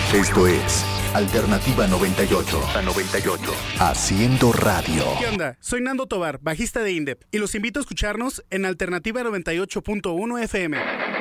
Esto es Alternativa 98. A 98. Haciendo radio. ¿Qué onda? Soy Nando Tobar, bajista de INDEP, y los invito a escucharnos en Alternativa 98.1 FM.